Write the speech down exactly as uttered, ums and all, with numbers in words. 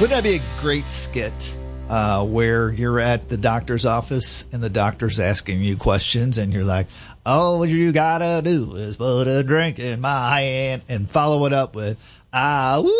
Wouldn't that be a great skit uh, where you're at the doctor's office and the doctor's asking you questions and you're like, all you gotta do is put a drink in my hand and follow it up with, ah, woo.